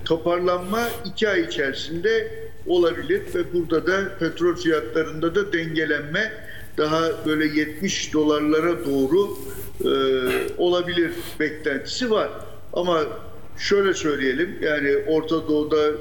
toparlanma 2 ay içerisinde olabilir ve burada da petrol fiyatlarında da dengelenme daha böyle 70 dolarlara doğru olabilir beklentisi var. Ama şöyle söyleyelim, yani Orta Doğu'da